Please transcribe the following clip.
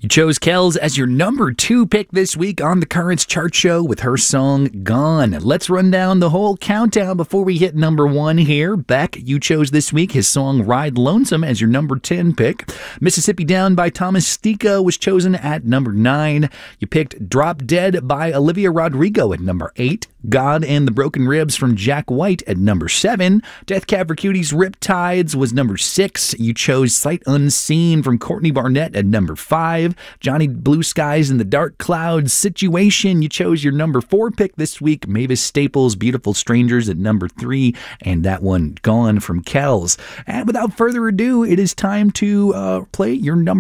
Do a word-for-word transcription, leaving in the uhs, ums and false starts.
You chose Kells as your number two pick this week on the Currents Chart Show with her song Gone. Let's run down the whole countdown before we hit number one here. Beck, you chose this week his song Ride Lonesome as your number ten pick. Mississippi Down by Thomas Stika was chosen at number nine. You picked Drop Dead by Olivia Rodrigo at number eight. God and the Broken Ribs from Jack White at number seven. Death Cab for Cutie's Riptides was number six. You chose Sight Unseen from Courtney Barnett at number five. Johnny Blue Skies and the Dark Clouds Situation. You chose your number four pick this week. Mavis Staples' Beautiful Strangers at number three. And that one, Gone from Kells. And without further ado, it is time to uh, play your number